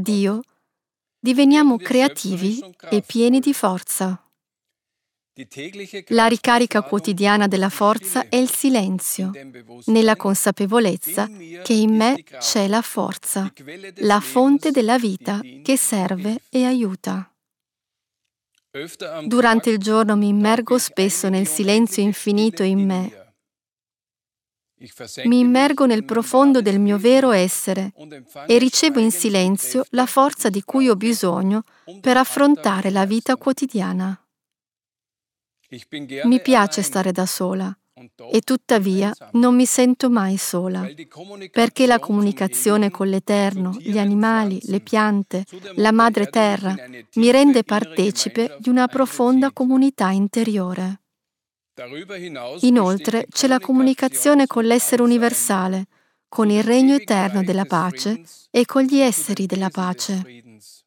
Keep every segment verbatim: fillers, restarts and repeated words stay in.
Dio, diveniamo creativi e pieni di forza. La ricarica quotidiana della forza è il silenzio, nella consapevolezza che in me c'è la forza, la fonte della vita che serve e aiuta. Durante il giorno mi immergo spesso nel silenzio infinito in me. Mi immergo nel profondo del mio vero essere e ricevo in silenzio la forza di cui ho bisogno per affrontare la vita quotidiana. Mi piace stare da sola e tuttavia non mi sento mai sola, perché la comunicazione con l'Eterno, gli animali, le piante, la Madre Terra mi rende partecipe di una profonda comunità interiore. Inoltre c'è la comunicazione con l'essere universale, con il regno eterno della pace e con gli esseri della pace.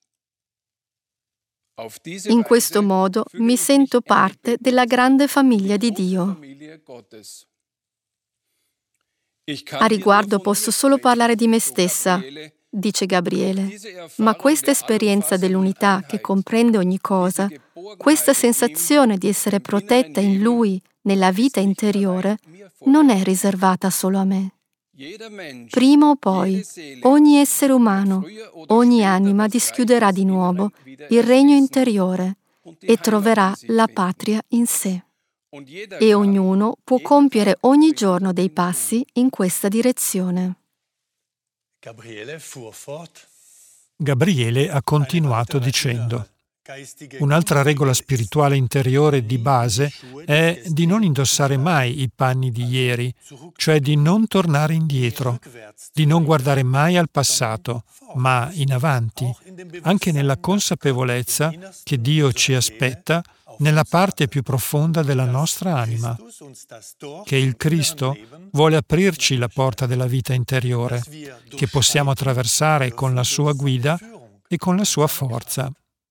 In questo modo mi sento parte della grande famiglia di Dio. A riguardo posso solo parlare di me stessa, dice Gabriele, ma questa esperienza dell'unità che comprende ogni cosa, questa sensazione di essere protetta in Lui, nella vita interiore, non è riservata solo a me. Prima o poi, ogni essere umano, ogni anima dischiuderà di nuovo il regno interiore e troverà la patria in sé. E ognuno può compiere ogni giorno dei passi in questa direzione. Gabriele ha continuato dicendo: un'altra regola spirituale interiore di base è di non indossare mai i panni di ieri, cioè di non tornare indietro, di non guardare mai al passato, ma in avanti, anche nella consapevolezza che Dio ci aspetta nella parte più profonda della nostra anima, che il Cristo vuole aprirci la porta della vita interiore, che possiamo attraversare con la sua guida e con la sua forza.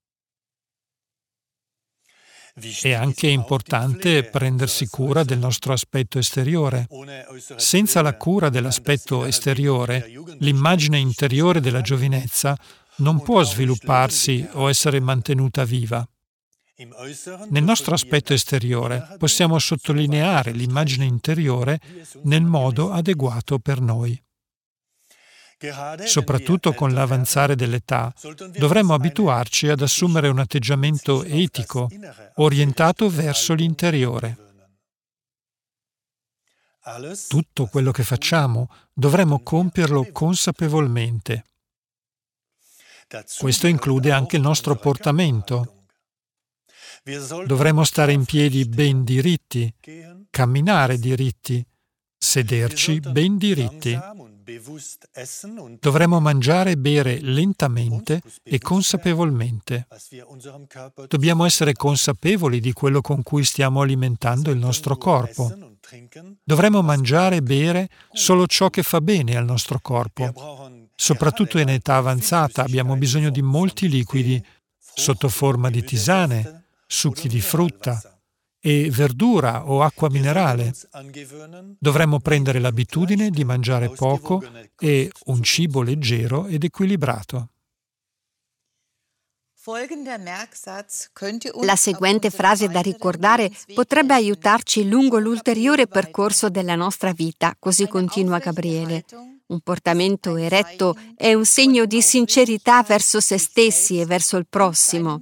È anche importante prendersi cura del nostro aspetto esteriore. Senza la cura dell'aspetto esteriore, l'immagine interiore della giovinezza non può svilupparsi o essere mantenuta viva. Nel nostro aspetto esteriore possiamo sottolineare l'immagine interiore nel modo adeguato per noi. Soprattutto con l'avanzare dell'età, dovremmo abituarci ad assumere un atteggiamento etico, orientato verso l'interiore. Tutto quello che facciamo dovremmo compierlo consapevolmente. Questo include anche il nostro portamento. Dovremmo stare in piedi ben diritti, camminare diritti, sederci ben diritti. Dovremmo mangiare e bere lentamente e consapevolmente. Dobbiamo essere consapevoli di quello con cui stiamo alimentando il nostro corpo. Dovremmo mangiare e bere solo ciò che fa bene al nostro corpo. Soprattutto in età avanzata abbiamo bisogno di molti liquidi sotto forma di tisane, succhi di frutta e verdura o acqua minerale. Dovremmo prendere l'abitudine di mangiare poco e un cibo leggero ed equilibrato. La seguente frase da ricordare potrebbe aiutarci lungo l'ulteriore percorso della nostra vita, così continua Gabriele. Un portamento eretto è un segno di sincerità verso se stessi e verso il prossimo.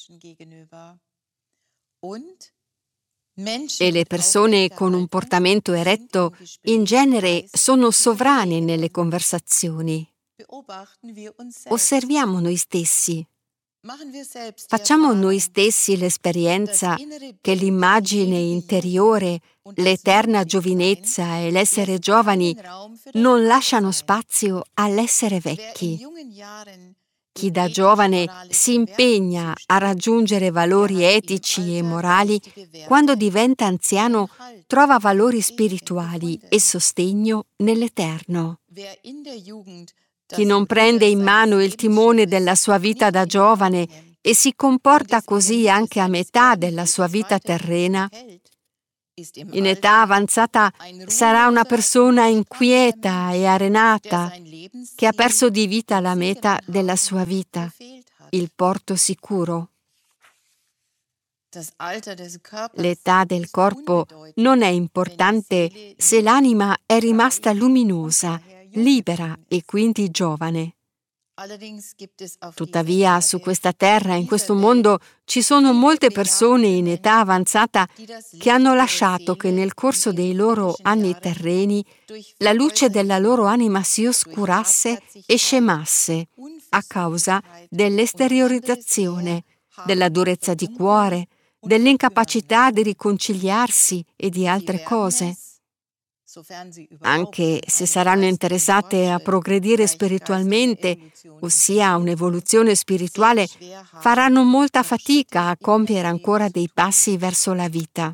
E le persone con un portamento eretto in genere sono sovrane nelle conversazioni. Osserviamo noi stessi. Facciamo noi stessi l'esperienza che l'immagine interiore, l'eterna giovinezza e l'essere giovani non lasciano spazio all'essere vecchi. Chi da giovane si impegna a raggiungere valori etici e morali, quando diventa anziano trova valori spirituali e sostegno nell'eterno. Chi non prende in mano il timone della sua vita da giovane e si comporta così anche a metà della sua vita terrena, In età avanzata sarà una persona inquieta e arenata che ha perso di vista la meta della sua vita, il porto sicuro. L'età del corpo non è importante se l'anima è rimasta luminosa, libera e quindi giovane. Tuttavia, su questa terra, in questo mondo, ci sono molte persone in età avanzata che hanno lasciato che nel corso dei loro anni terreni la luce della loro anima si oscurasse e scemasse a causa dell'esteriorizzazione, della durezza di cuore, dell'incapacità di riconciliarsi e di altre cose. Anche se saranno interessate a progredire spiritualmente, ossia un'evoluzione spirituale, faranno molta fatica a compiere ancora dei passi verso la vita.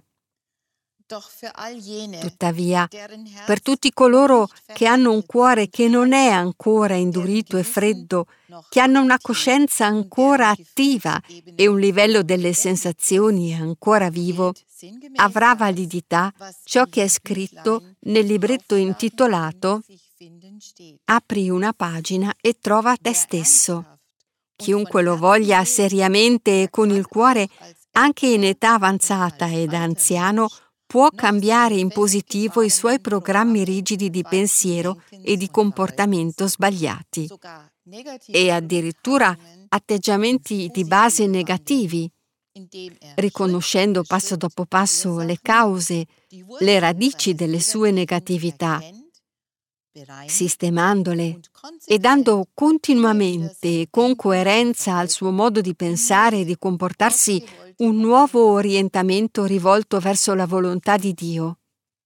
Tuttavia, per tutti coloro che hanno un cuore che non è ancora indurito e freddo, che hanno una coscienza ancora attiva e un livello delle sensazioni ancora vivo, avrà validità ciò che è scritto nel libretto intitolato Apri una pagina e trova te stesso. Chiunque lo voglia seriamente e con il cuore, anche in età avanzata ed anziano, può cambiare in positivo i suoi programmi rigidi di pensiero e di comportamento sbagliati e addirittura atteggiamenti di base negativi, riconoscendo passo dopo passo le cause, le radici delle sue negatività, sistemandole e dando continuamente e con coerenza al suo modo di pensare e di comportarsi un nuovo orientamento rivolto verso la volontà di Dio.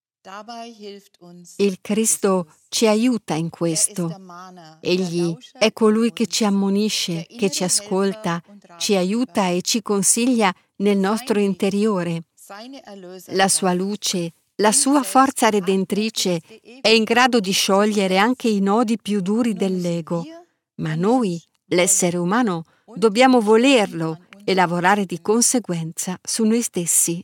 Il Cristo ci aiuta in questo. Egli è colui che ci ammonisce, che ci ascolta, ci aiuta e ci consiglia nel nostro interiore. La sua luce, la sua forza redentrice è in grado di sciogliere anche i nodi più duri dell'ego. Ma noi, l'essere umano, dobbiamo volerlo e lavorare di conseguenza su noi stessi.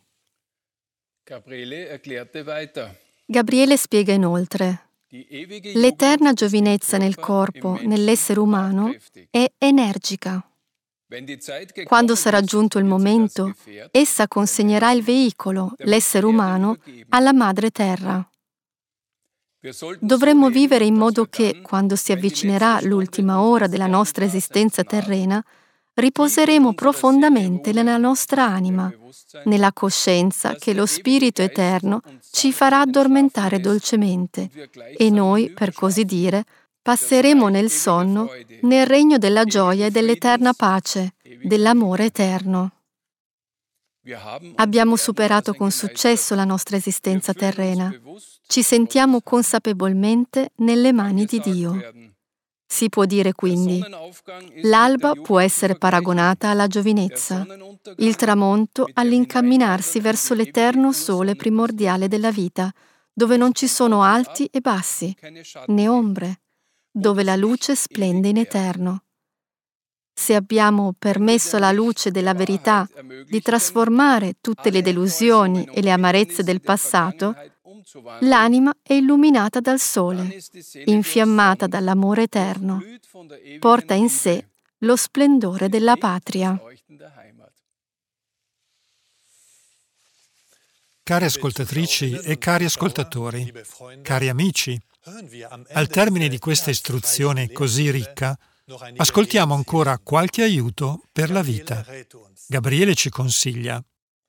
Gabriele spiega inoltre: l'eterna giovinezza nel corpo, nell'essere umano, è energica. Quando sarà giunto il momento, essa consegnerà il veicolo, l'essere umano, alla madre terra. Dovremmo vivere in modo che, quando si avvicinerà l'ultima ora della nostra esistenza terrena, riposeremo profondamente nella nostra anima, nella coscienza che lo Spirito Eterno ci farà addormentare dolcemente e noi, per così dire, passeremo nel sonno nel regno della gioia e dell'eterna pace, dell'amore eterno. Abbiamo superato con successo la nostra esistenza terrena. Ci sentiamo consapevolmente nelle mani di Dio. Si può dire quindi: l'alba può essere paragonata alla giovinezza, il tramonto all'incamminarsi verso l'eterno sole primordiale della vita, dove non ci sono alti e bassi, né ombre, dove la luce splende in eterno. Se abbiamo permesso alla luce della verità di trasformare tutte le delusioni e le amarezze del passato, l'anima è illuminata dal sole, infiammata dall'amore eterno, porta in sé lo splendore della patria. Care ascoltatrici e cari ascoltatori, cari amici, al termine di questa istruzione così ricca, ascoltiamo ancora qualche aiuto per la vita. Gabriele ci consiglia: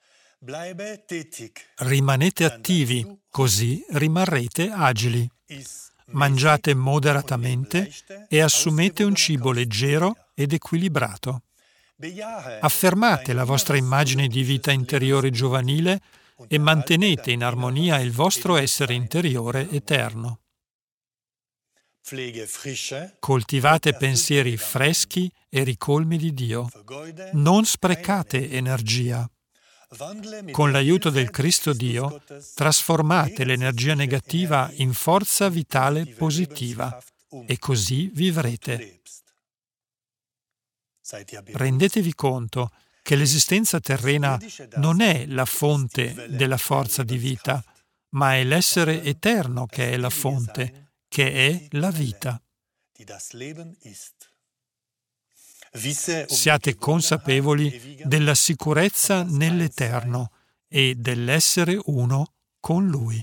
rimanete attivi, così rimarrete agili. Mangiate moderatamente e assumete un cibo leggero ed equilibrato. Affermate la vostra immagine di vita interiore giovanile e mantenete in armonia il vostro essere interiore eterno. Coltivate pensieri freschi e ricolmi di Dio. Non sprecate energia. Con l'aiuto del Cristo Dio, trasformate l'energia negativa in forza vitale positiva e così vivrete. Rendetevi conto che l'esistenza terrena non è la fonte della forza di vita, ma è l'essere eterno che è la fonte, che è la vita. Siate consapevoli della sicurezza nell'eterno e dell'essere uno con Lui.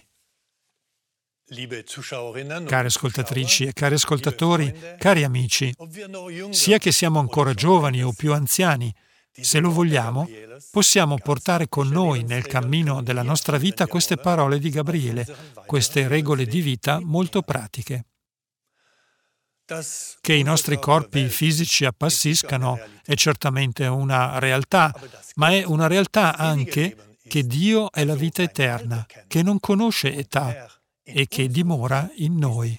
Care ascoltatrici e cari ascoltatori, cari amici, sia che siamo ancora giovani o più anziani, se lo vogliamo, possiamo portare con noi nel cammino della nostra vita queste parole di Gabriele, queste regole di vita molto pratiche. Che i nostri corpi fisici appassiscano è certamente una realtà, ma è una realtà anche che Dio è la vita eterna, che non conosce età e che dimora in noi.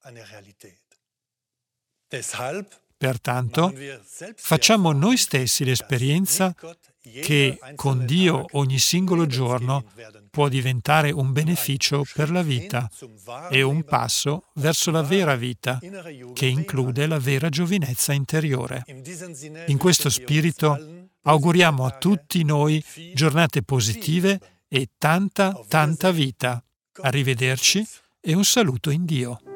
Pertanto, facciamo noi stessi l'esperienza che con Dio ogni singolo giorno può diventare un beneficio per la vita e un passo verso la vera vita, che include la vera giovinezza interiore. In questo spirito auguriamo a tutti noi giornate positive e tanta, tanta vita. Arrivederci e un saluto in Dio.